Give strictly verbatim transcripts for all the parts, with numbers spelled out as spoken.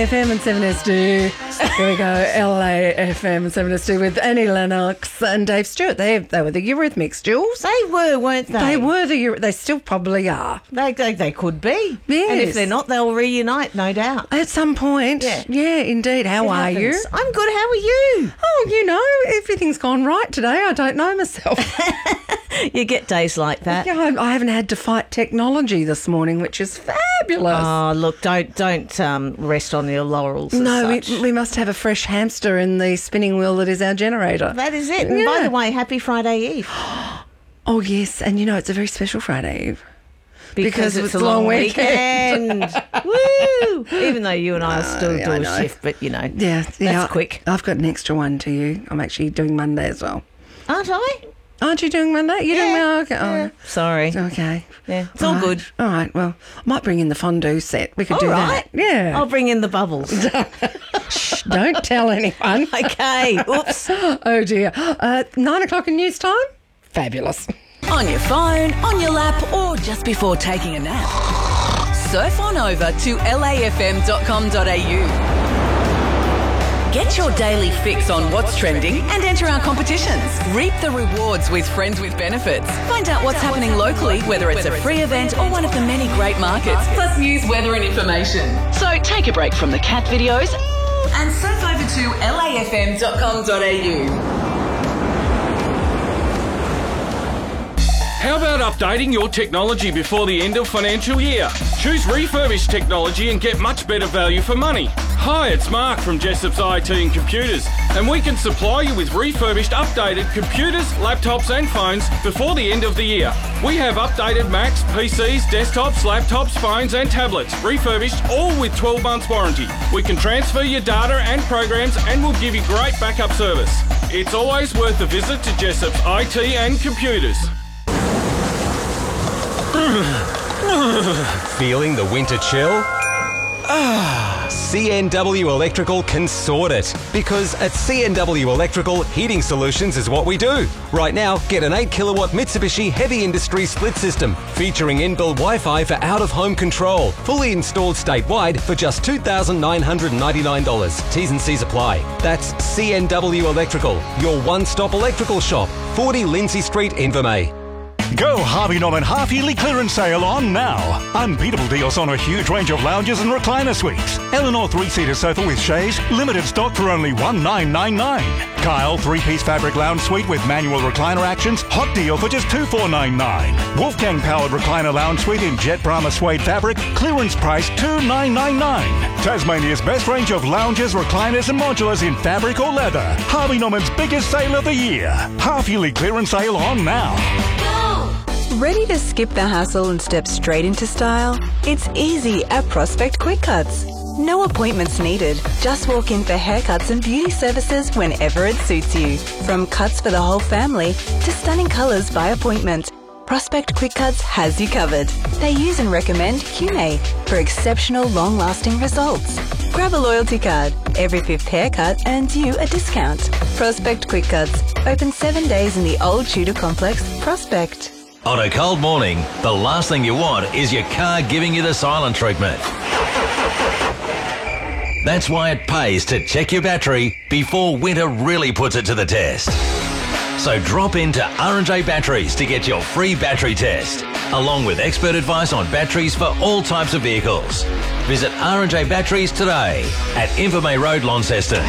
F M and seven S two. Here we go. L A F M and seven S two with Annie Lennox and Dave Stewart. They they were the Eurythmics, Jules. They were, weren't they? They were the Eury- They still probably are. They, they they could be. Yes. And if they're not, they'll reunite, no doubt. At some point. Yeah. Yeah, indeed. How It are happens. you? I'm good. How are you? Oh, you know, everything's gone right today. I don't know myself. You get days like that. Yeah, I, I haven't had to fight technology this morning, which is fabulous. Oh, look, don't don't um, rest on your laurels. as no, such. we, we must have a fresh hamster in the spinning wheel that is our generator. That is it. And by Yeah. the way, happy Friday Eve. Oh, yes. And, you know, it's a very special Friday Eve. Because, Because it's, it's a long, long weekend. Woo! Even though you and I will still yeah, do I a know. shift, but, you know, Yeah. that's yeah, quick. I've got an extra one to you. I'm actually doing Monday as well. Aren't I? Aren't you doing Monday? You doing Yeah. Monday? Okay. Yeah. Sorry. Oh, okay. Yeah, it's all right. good. All right. Well, I might bring in the fondue set. We could All do right. that. Yeah. I'll bring in the bubbles. Shh, don't tell anyone. Okay. Oops. Oh, dear. Uh, nine o'clock in news time? Fabulous. On your phone, on your lap, or just before taking a nap. Surf on over to L A F M dot com dot A U. Get your daily fix on what's trending and enter our competitions. Reap the rewards with Friends with Benefits. Find out what's happening locally, whether it's a free event or one of the many great markets, plus news, weather and information. So take a break from the cat videos and surf over to L A F M dot com dot A U. How about updating your technology before the end of financial year? Choose refurbished technology and get much better value for money. Hi, it's Mark from Jessop's I T and Computers, and we can supply you with refurbished, updated computers, laptops and phones before the end of the year. We have updated Macs, P Cs, desktops, laptops, phones and tablets, refurbished, all with twelve months warranty. We can transfer your data and programs and we'll give you great backup service. It's always worth a visit to Jessop's I T and Computers. Feeling the winter chill? Ah, C N W Electrical can sort it. Because at C N W Electrical, heating solutions is what we do. Right now, get an eight kilowatt Mitsubishi Heavy Industry split system featuring inbuilt Wi-Fi for out-of-home control. Fully installed statewide for just two thousand nine hundred ninety-nine dollars. T's and C's apply. That's C N W Electrical, your one-stop electrical shop. forty Lindsay Street, Invermay. Go Harvey Norman half-yearly clearance sale on now. Unbeatable deals on a huge range of lounges and recliner suites. Eleanor three-seater sofa with chaise, limited stock for only one thousand nine hundred ninety-nine dollars. Kyle three-piece fabric lounge suite with manual recliner actions, hot deal for just two thousand four hundred ninety-nine dollars. Wolfgang powered recliner lounge suite in jet Brahma suede fabric, clearance price two thousand nine hundred ninety-nine dollars. Tasmania's best range of lounges, recliners and modulars in fabric or leather. Harvey Norman's biggest sale of the year. Half-yearly clearance sale on now. Ready to skip the hassle and step straight into style? It's easy at Prospect Quick Cuts. No appointments needed. Just walk in for haircuts and beauty services whenever it suits you. From cuts for the whole family to stunning colours by appointment, Prospect Quick Cuts has you covered. They use and recommend Hume for exceptional long-lasting results. Grab a loyalty card. Every fifth haircut earns you a discount. Prospect Quick Cuts. Open seven days in the Old Tudor Complex, Prospect. On a cold morning, the last thing you want is your car giving you the silent treatment. That's why it pays to check your battery before winter really puts it to the test. So drop into R and J Batteries to get your free battery test, along with expert advice on batteries for all types of vehicles. Visit R and J Batteries today at Invermay Road, Launceston.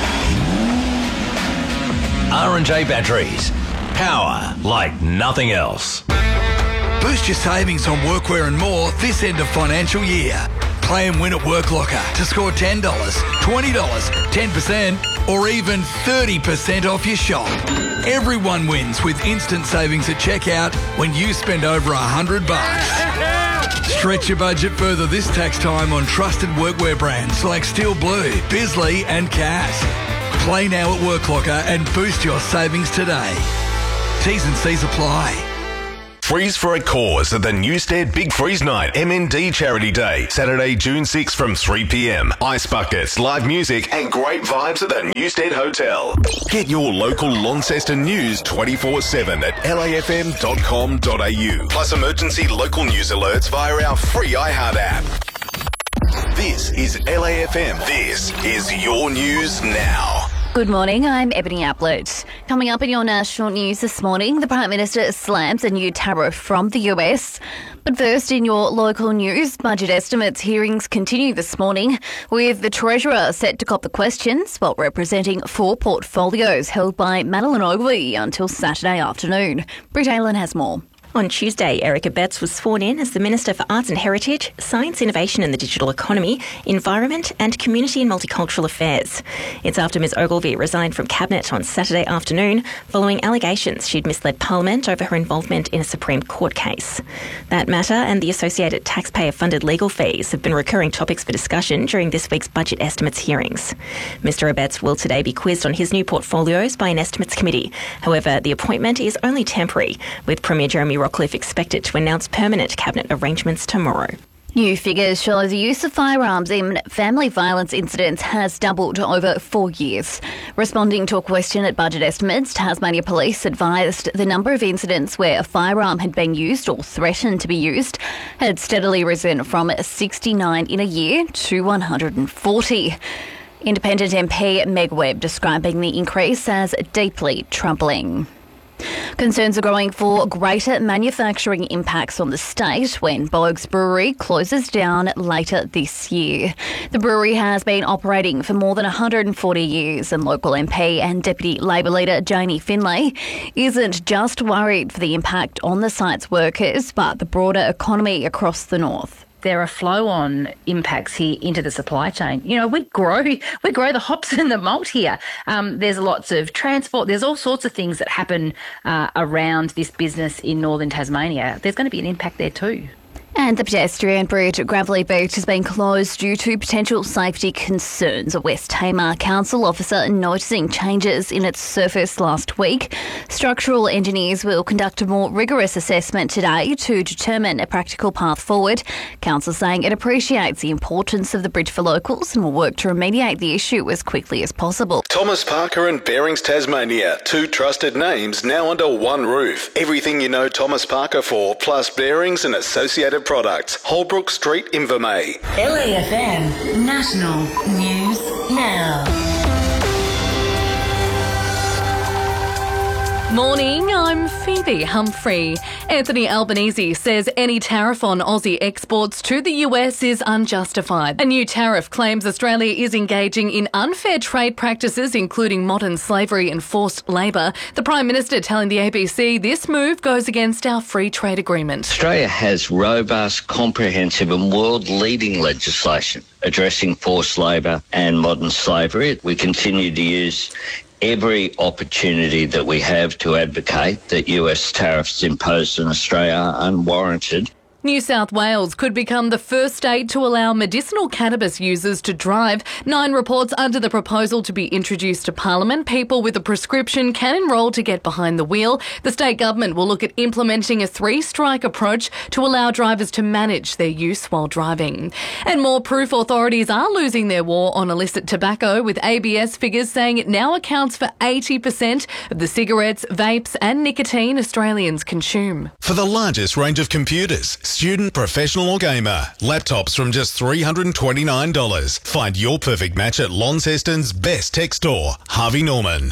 R and J Batteries. Power like nothing else. Boost your savings on workwear and more this end of financial year. Play and win at Work Locker to score ten dollars, twenty dollars, ten percent or even thirty percent off your shop. Everyone wins with instant savings at checkout when you spend over a hundred bucks. Stretch your budget further this tax time on trusted workwear brands like Steel Blue, Bisley and Cass. Play now at Work Locker and boost your savings today. T's and C's apply. Freeze for a cause at the Newstead Big Freeze Night M N D Charity Day, Saturday, June sixth from three p.m. Ice buckets, live music and great vibes at the Newstead Hotel. Get your local Launceston news twenty-four seven at L A F M dot com dot A U. Plus emergency local news alerts via our free iHeart app. This is L A F M. This is your news now. Good morning, I'm Ebony Ablett. Coming up in your national news this morning, the Prime Minister slams a new tariff from the U S. But first, in your local news, budget estimates hearings continue this morning, with the Treasurer set to cop the questions while representing four portfolios held by Madeleine Ogilvie until Saturday afternoon. Britt Aylan has more. On Tuesday, Eric Abetz was sworn in as the Minister for Arts and Heritage, Science, Innovation and the Digital Economy, Environment and Community and Multicultural Affairs. It's after Ms Ogilvie resigned from Cabinet on Saturday afternoon following allegations she'd misled Parliament over her involvement in a Supreme Court case. That matter and the associated taxpayer-funded legal fees have been recurring topics for discussion during this week's budget estimates hearings. Mr Abetz will today be quizzed on his new portfolios by an estimates committee. However, the appointment is only temporary, with Premier Jeremy Rockcliffe expected to announce permanent cabinet arrangements tomorrow. New figures show the use of firearms in family violence incidents has doubled over four years. Responding to a question at budget estimates, Tasmania Police advised the number of incidents where a firearm had been used or threatened to be used had steadily risen from sixty-nine in a year to one hundred forty. Independent M P Meg Webb describing the increase as deeply troubling. Concerns are growing for greater manufacturing impacts on the state when Boag's Brewery closes down later this year. The brewery has been operating for more than one hundred forty years, and local M P and Deputy Labor leader Janie Finlay isn't just worried for the impact on the site's workers, but the broader economy across the north. There are flow-on impacts here into the supply chain. You know, we grow we grow the hops and the malt here. Um, there's lots of transport. There's all sorts of things that happen uh, around this business in northern Tasmania. There's going to be an impact there too. And the pedestrian bridge at Gravelly Beach has been closed due to potential safety concerns. A West Tamar council officer noticing changes in its surface last week. Structural engineers will conduct a more rigorous assessment today to determine a practical path forward. Council saying it appreciates the importance of the bridge for locals and will work to remediate the issue as quickly as possible. Thomas Parker and Bearings Tasmania, two trusted names now under one roof. Everything you know Thomas Parker for, plus bearings and associated products. Holbrook Street, Invermay. L A F M National News Now. Morning, I'm Phoebe Humphrey. Anthony Albanese says any tariff on Aussie exports to the U S is unjustified. A new tariff claims Australia is engaging in unfair trade practices, including modern slavery and forced labour. The Prime Minister telling the A B C this move goes against our free trade agreement. Australia has robust, comprehensive and world-leading legislation addressing forced labour and modern slavery. We continue to use every opportunity that we have to advocate that U S tariffs imposed on Australia are unwarranted. New South Wales could become the first state to allow medicinal cannabis users to drive. Nine reports under the proposal to be introduced to Parliament. People with a prescription can enrol to get behind the wheel. The state government will look at implementing a three-strike approach to allow drivers to manage their use while driving. And more proof authorities are losing their war on illicit tobacco, with A B S figures saying it now accounts for eighty percent of the cigarettes, vapes and nicotine Australians consume. For the largest range of computers, student, professional or gamer, laptops from just three hundred twenty-nine dollars. Find your perfect match at Launceston's best tech store, Harvey Norman.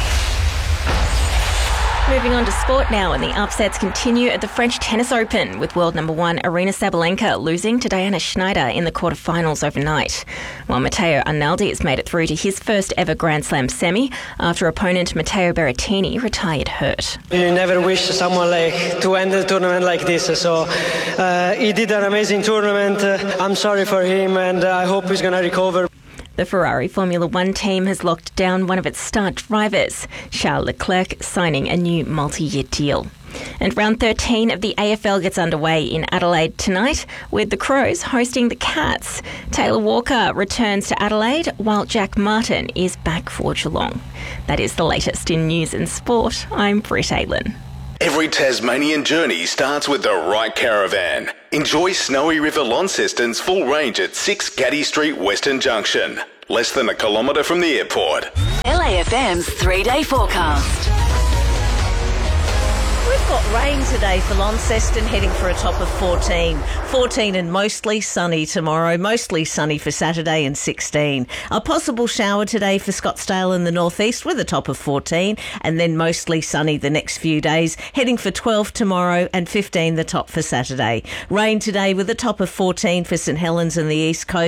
Moving on to sport now, and the upsets continue at the French Tennis Open, with world number one Aryna Sabalenka losing to Diana Schneider in the quarterfinals overnight, while Matteo Arnaldi has made it through to his first ever Grand Slam semi after opponent Matteo Berrettini retired hurt. You never wish someone like to end a tournament like this, so uh, he did an amazing tournament. Uh, I'm sorry for him, and uh, I hope he's going to recover. The Ferrari Formula One team has locked down one of its star drivers, Charles Leclerc, signing a new multi-year deal. And round thirteen of the A F L gets underway in Adelaide tonight, with the Crows hosting the Cats. Taylor Walker returns to Adelaide, while Jack Martin is back for Geelong. That is the latest in news and sport. I'm Britt Aylan. Every Tasmanian journey starts with the right caravan. Enjoy Snowy River Launceston's full range at six Gaddy Street, Western Junction. Less than a kilometre from the airport. L A F M's three-day forecast. We've got rain today for Launceston, heading for a top of fourteen. fourteen and mostly sunny tomorrow, mostly sunny for Saturday and sixteen. A possible shower today for Scottsdale in the northeast with a top of fourteen, and then mostly sunny the next few days, heading for twelve tomorrow and fifteen the top for Saturday. Rain today with a top of fourteen for St Helens and the east coast.